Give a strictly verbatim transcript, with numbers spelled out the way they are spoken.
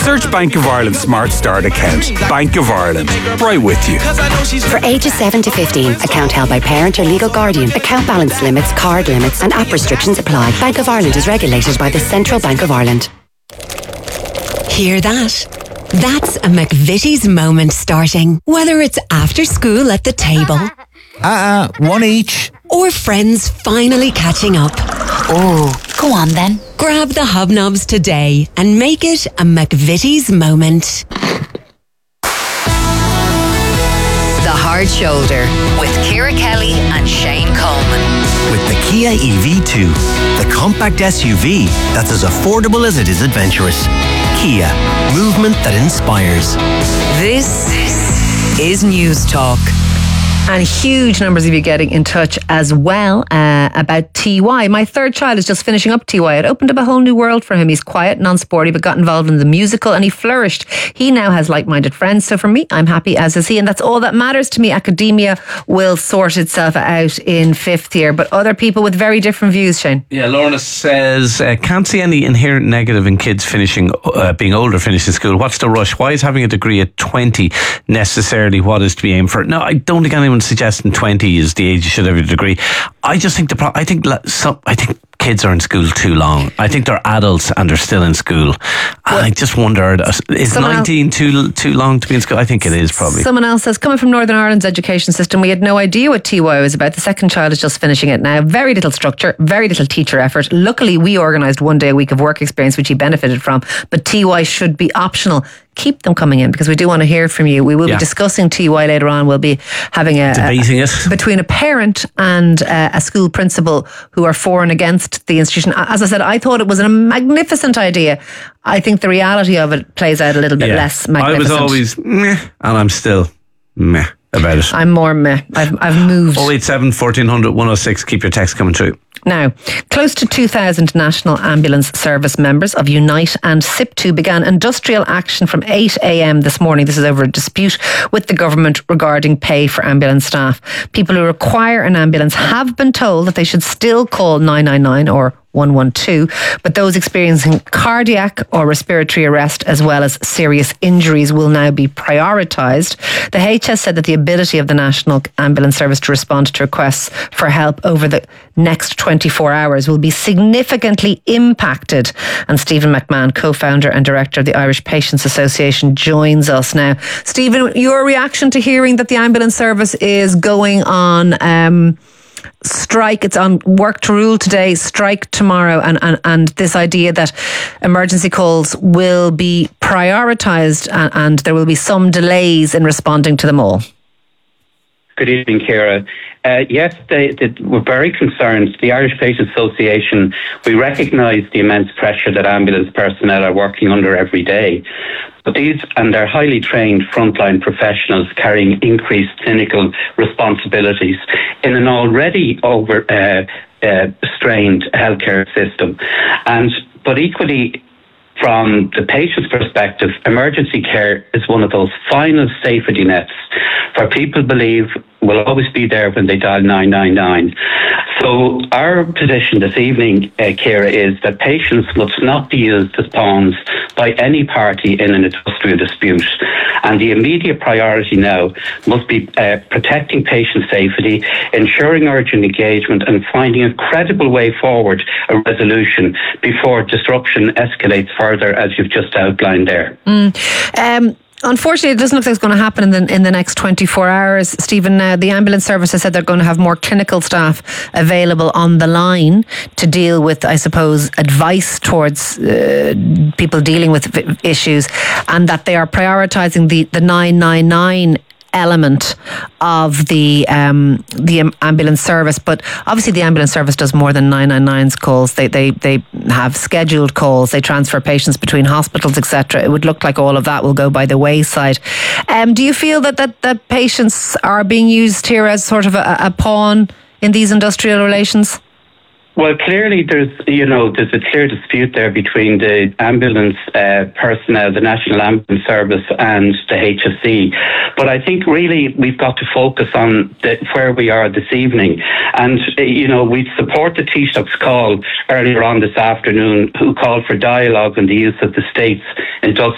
Search Bank of Ireland Smart Start account. Bank of Ireland, right with you. For ages seven to fifteen, account held by parent or legal guardian. Account balance limits, card limits and app restrictions apply. Bank of Ireland is regulated by the Central Bank of Ireland. Hear that? That's a McVitie's moment starting. Whether it's after school at the table. Uh-uh, one each. Or friends finally catching up. Oh, go on then. Grab the hobnobs today and make it a McVitie's moment. The Hard Shoulder with Ciara Kelly and Shane Coleman. With the Kia E V two, the compact S U V that's as affordable as it is adventurous. Kia, movement that inspires. This is News Talk. And huge numbers of you getting in touch as well uh, about T Y. My third child is just finishing up T Y. It opened up a whole new world for him. He's quiet, non-sporty, but got involved in the musical and he flourished. He now has like-minded friends. So for me, I'm happy, as is he. And that's all that matters to me. Academia will sort itself out in fifth year. But other people with very different views, Shane. Yeah, Lorna says, uh, can't see any inherent negative in kids finishing, uh, being older, finishing school. What's the rush? Why is having a degree at twenty necessarily what is to be aimed for? No, I don't think anyone suggesting twenty is the age you should have a degree. I just think the pro- I think some I think kids are in school too long. I think they're adults and they're still in school. And I just wonder, is nineteen else, too too long to be in school? I think it is probably. Someone else says, coming from Northern Ireland's education system, we had no idea what T Y was about. The second child is just finishing it now. Very little structure, very little teacher effort. Luckily, we organised one day a week of work experience, which he benefited from. But T Y should be optional. Keep them coming in because we do want to hear from you. We will yeah. be discussing T Y later on. We'll be having a debating a, it between a parent and uh, a school principal who are for and against the institution. As I said, I thought it was a magnificent idea. I think the reality of it plays out a little bit yeah. less magnificent. I was always meh, and I'm still meh about it. I'm more meh. I've I've moved. oh eight seven, fourteen hundred, one oh six. Keep your text coming through. Now, close to two thousand National Ambulance Service members of Unite and S I P two began industrial action from eight a.m. this morning. This is over a dispute with the government regarding pay for ambulance staff. People who require an ambulance have been told that they should still call nine nine nine or one one two, but those experiencing cardiac or respiratory arrest as well as serious injuries will now be prioritised. The H S said that the ability of the National Ambulance Service to respond to requests for help over the next twenty-four hours will be significantly impacted. And Stephen McMahon, co-founder and director of the Irish Patients Association, joins us now. Stephen, your reaction to hearing that the ambulance service is going on um, strike, it's on work to rule today, strike tomorrow, and, and, and this idea that emergency calls will be prioritised and, and there will be some delays in responding to them all. Good evening, Ciara. Uh, yes, they, they, we're very concerned. The Irish Patients Association, we recognise the immense pressure that ambulance personnel are working under every day. But these, and they're highly trained frontline professionals carrying increased clinical responsibilities in an already over uh, uh, strained healthcare system. And but equally, from the patient's perspective, emergency care is one of those final safety nets where people believe will always be there when they dial nine nine nine. So our position this evening, uh, Ciara, is that patients must not be used as pawns by any party in an industrial dispute. And the immediate priority now must be uh, protecting patient safety, ensuring urgent engagement and finding a credible way forward, a resolution, before disruption escalates further, as you've just outlined there. Mm. Um Unfortunately, it doesn't look like it's going to happen in the in the next twenty-four hours. Stephen, now the ambulance service has said they're going to have more clinical staff available on the line to deal with, I suppose, advice towards uh, people dealing with v- issues, and that they are prioritising the, the nine nine nine element of the um, the ambulance service. But obviously the ambulance service does more than nine nine nine's calls. They they they have scheduled calls. They transfer patients between hospitals, et cetera. It would look like all of that will go by the wayside. Um, do you feel that, that, that patients are being used here as sort of a, a pawn in these industrial relations? Well, clearly there's, you know, there's a clear dispute there between the ambulance uh, personnel, the National Ambulance Service and the H S E. But I think really we've got to focus on the, where we are this evening. And, uh, you know, we support the Taoiseach's call earlier on this afternoon, who called for dialogue on the use of the state's industrial